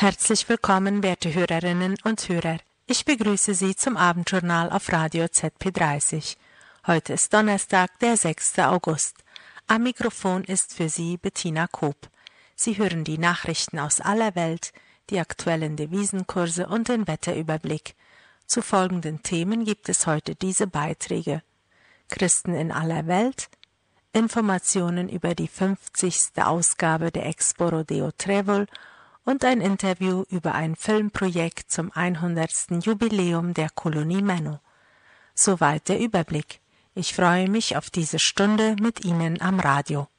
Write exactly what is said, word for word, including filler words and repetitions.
Herzlich willkommen, werte Hörerinnen und Hörer. Ich begrüße Sie zum Abendjournal auf Radio Z P dreißig. Heute ist Donnerstag, der sechster August. Am Mikrofon ist für Sie Bettina Koop. Sie hören die Nachrichten aus aller Welt, die aktuellen Devisenkurse und den Wetterüberblick. Zu folgenden Themen gibt es heute diese Beiträge: Christen in aller Welt, Informationen über die fünfzigste Ausgabe der Expo Rodeo Trébol und ein Interview über ein Filmprojekt zum hundertsten Jubiläum der Kolonie Menno. Soweit der Überblick. Ich freue mich auf diese Stunde mit Ihnen am Radio.